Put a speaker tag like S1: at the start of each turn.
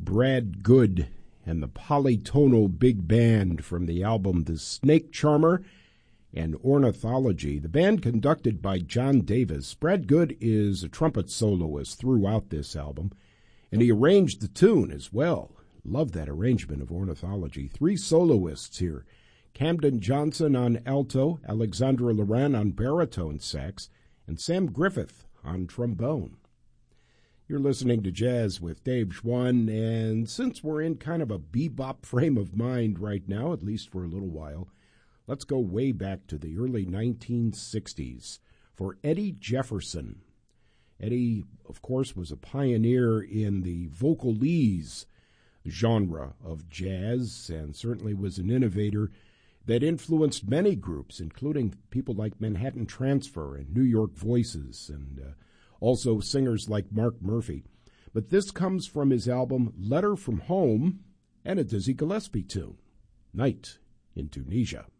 S1: Brad Good and the Polytonal Big Band from the album The Snake Charmer and Ornithology. The band conducted by John Davis. Brad Good is a trumpet soloist throughout this album, and he arranged the tune as well. Love that arrangement of Ornithology. 3 soloists here. Camden Johnson on alto, Alexandra Loran on baritone sax, and Sam Griffith on trombone. You're listening to Jazz with Dave Schwann, and since we're in kind of a bebop frame of mind right now, at least for a little while, let's go way back to the early 1960s for Eddie Jefferson. Eddie, of course, was a pioneer in the vocalese genre of jazz and certainly was an innovator that influenced many groups, including people like Manhattan Transfer and New York Voices and also singers like Mark Murphy. But this comes from his album Letter from Home and a Dizzy Gillespie tune, Night in Tunisia.